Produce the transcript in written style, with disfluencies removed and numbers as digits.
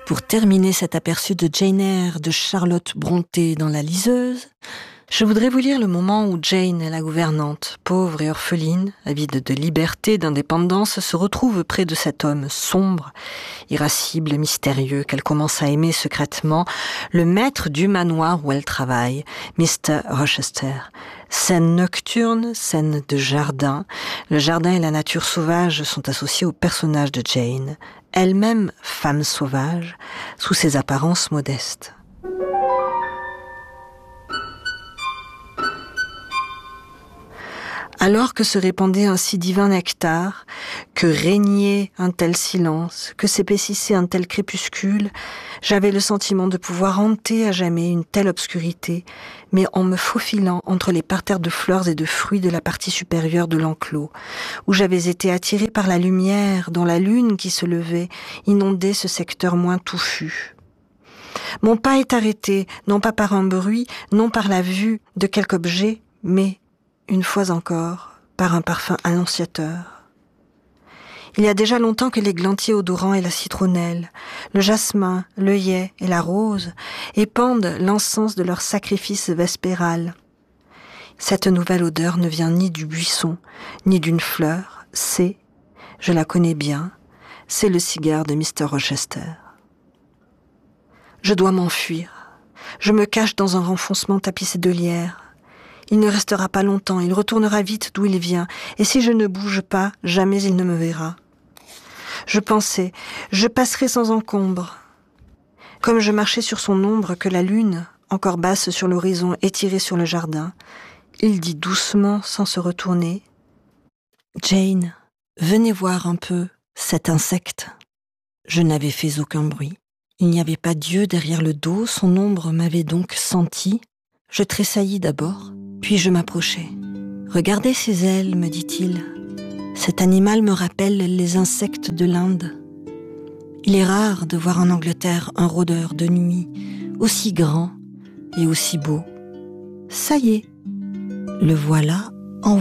Pour terminer cet aperçu de Jane Eyre de Charlotte Brontë dans La Liseuse, je voudrais vous lire le moment où Jane, la gouvernante, pauvre et orpheline, avide de liberté, d'indépendance, se retrouve près de cet homme sombre, irascible, mystérieux, qu'elle commence à aimer secrètement, le maître du manoir où elle travaille, Mr. Rochester. Scène nocturne, scène de jardin. Le jardin et la nature sauvage sont associés au personnage de Jane, elle-même femme sauvage, sous ses apparences modestes. Alors que se répandait un si divin nectar, que régnait un tel silence, que s'épaississait un tel crépuscule, j'avais le sentiment de pouvoir hanter à jamais une telle obscurité, mais en me faufilant entre les parterres de fleurs et de fruits de la partie supérieure de l'enclos, où j'avais été attirée par la lumière dont la lune qui se levait inondait ce secteur moins touffu. Mon pas est arrêté, non pas par un bruit, non par la vue de quelque objet, mais une fois encore, par un parfum annonciateur. Il y a déjà longtemps que l'églantier odorant et la citronnelle, le jasmin, l'œillet et la rose épandent l'encens de leur sacrifice vespéral. Cette nouvelle odeur ne vient ni du buisson, ni d'une fleur, c'est, je la connais bien, c'est le cigare de Mr. Rochester. Je dois m'enfuir. Je me cache dans un renfoncement tapissé de lierre. Il ne restera pas longtemps, il retournera vite d'où il vient, et si je ne bouge pas, jamais il ne me verra. Je pensais, je passerai sans encombre. Comme je marchais sur son ombre que la lune, encore basse sur l'horizon, étirée sur le jardin, il dit doucement, sans se retourner, « Jane, venez voir un peu cet insecte. » Je n'avais fait aucun bruit. Il n'y avait pas d'yeux derrière le dos, son ombre m'avait donc senti. Je tressaillis d'abord. Puis je m'approchai. « Regardez ses ailes, me dit-il. Cet animal me rappelle les insectes de l'Inde. Il est rare de voir en Angleterre un rôdeur de nuit aussi grand et aussi beau. Ça y est, le voilà envolé. »